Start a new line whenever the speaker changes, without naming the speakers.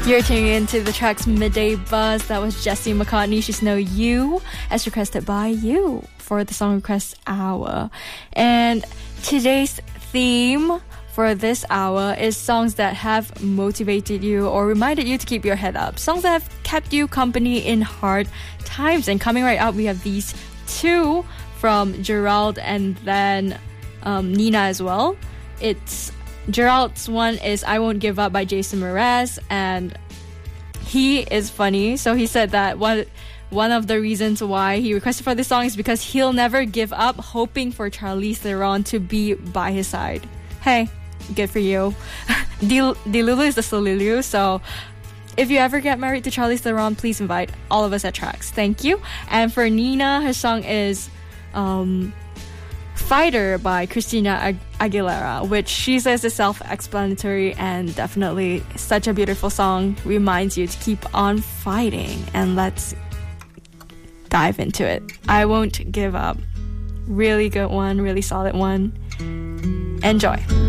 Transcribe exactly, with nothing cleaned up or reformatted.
You're tuning into the track's Midday Buzz. That was Jesse McCartney, She's No You, as requested by you for the Song Request Hour. And today's theme for this hour is songs that have motivated you or reminded you to keep your head up. Songs that have kept you company in hard times. And coming right up, we have these two from Gerald and then um, Nina as well. It's Gerald's one is I Won't Give Up by Jason Mraz, and he is funny. So he said that one one of the reasons why he requested for this song is because he'll never give up hoping for Charlize Theron to be by his side. Hey, good for you. Del- Delulu is the Solulu, so if you ever get married to Charlize Theron, please invite all of us at Tracks. Thank you. And for Nina, her song is um Fighter by Christina Ag- Aguilera, which she says is self-explanatory and definitely such a beautiful song. Reminds you to keep on fighting. And let's dive into it. I Won't Give Up. Really good one, really solid one. Enjoy.